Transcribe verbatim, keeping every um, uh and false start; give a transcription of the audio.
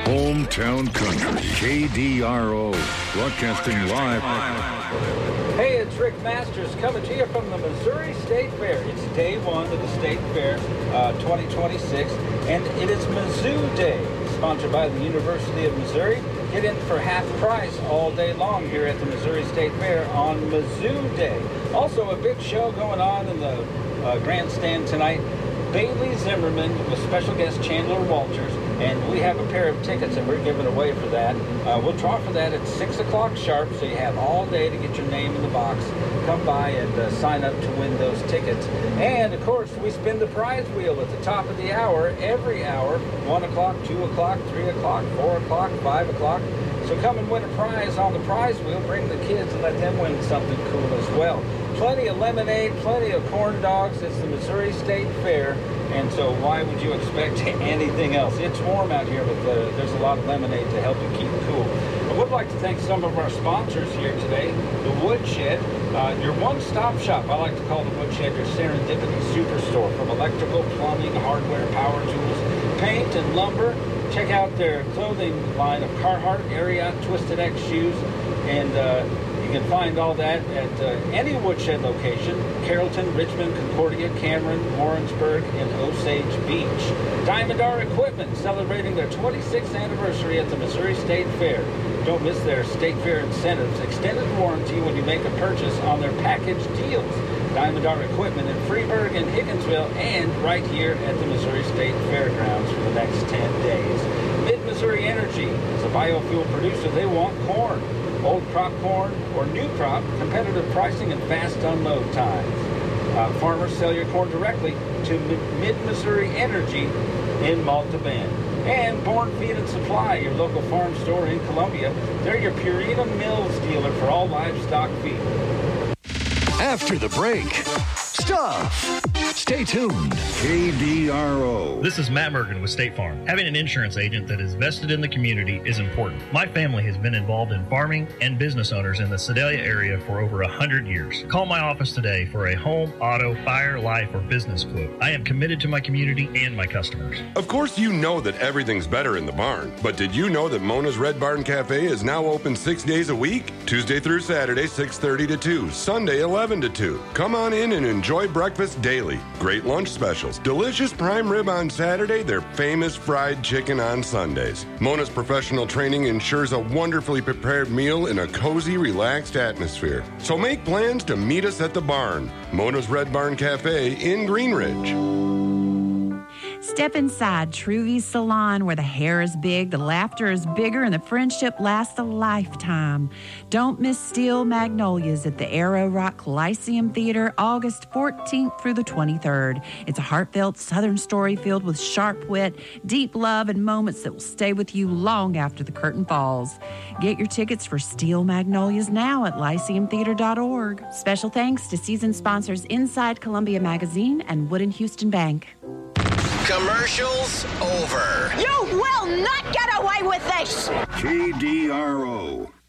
Hometown Country, K D R O, broadcasting live. Hey, it's Rick Masters coming to you from the Missouri State Fair. It's day one of the State Fair uh, twenty twenty-six, and it is Mizzou Day, sponsored by the University of Missouri. Get in for half price all day long here at the Missouri State Fair on Mizzou Day. Also, a big show going on in the uh, grandstand tonight. Bailey Zimmerman with special guest Chandler Walters, and we have a pair of tickets and we're giving away for that. Uh, we'll draw for that at six o'clock sharp, so you have all day to get your name in the box. Come by and uh, sign up to win those tickets. And, of course, we spin the prize wheel at the top of the hour, every hour, one o'clock, two o'clock, three o'clock, four o'clock, five o'clock. So come and win a prize on the prize wheel. Bring the kids and let them win something cool as well. Plenty of lemonade, plenty of corn dogs. It's the Missouri State Fair, and so why would you expect anything else? It's warm out here, but uh, there's a lot of lemonade to help you keep cool. I would like to thank some of our sponsors here today. The Woodshed, uh, your one-stop shop. I like to call the Woodshed your serendipity superstore. From electrical, plumbing, hardware, power tools, paint, and lumber. Check out their clothing line of Carhartt, Ariat, Twisted X shoes, and uh, you can find all that at uh, any Woodshed location: Carrollton, Richmond, Concordia, Cameron, Warrensburg, and Osage Beach. Diamond R Equipment, celebrating their twenty-sixth anniversary at the Missouri State Fair. Don't miss their State Fair incentives. Extended warranty when you make a purchase on their package deals. Diamond R Equipment in Freeburg and Higginsville, and right here at the Missouri State Fairgrounds for the next ten days. Mid-Missouri Energy is a biofuel producer. They want corn. Old crop corn or new crop, competitive pricing and fast unload times. Uh, farmers sell your corn directly to Mid-Missouri Energy in Malta Bend. And Born Feed and Supply, your local farm store in Columbia. They're your Purina Mills dealer for all livestock feed. After the break, stuff. Stay tuned. K D R O. This is Matt Mergen with State Farm. Having an insurance agent that is vested in the community is important. My family has been involved in farming and business owners in the Sedalia area for over one hundred years. Call my office today for a home, auto, fire, life, or business quote. I am committed to my community and my customers. Of course, you know that everything's better in the barn, but did you know that Mona's Red Barn Cafe is now open six days a week? Tuesday through Saturday, six thirty to two. Sunday, eleven to two. Come on in and enjoy breakfast daily. Great lunch specials, delicious prime rib on Saturday, their famous fried chicken on Sundays. Mona's professional training ensures a wonderfully prepared meal in a cozy, relaxed atmosphere. So make plans to meet us at the barn. Mona's Red Barn Cafe in Green Ridge. Step inside Truvy's Salon, where the hair is big, the laughter is bigger, and the friendship lasts a lifetime. Don't miss Steel Magnolias at the Arrow Rock Lyceum Theater, August fourteenth through the twenty-third. It's a heartfelt Southern story filled with sharp wit, deep love, and moments that will stay with you long after the curtain falls. Get your tickets for Steel Magnolias now at lyceum theater dot org. Special thanks to season sponsors Inside Columbia Magazine and Wood and Houston Bank. Commercials over. You will not get away with this! K D R O.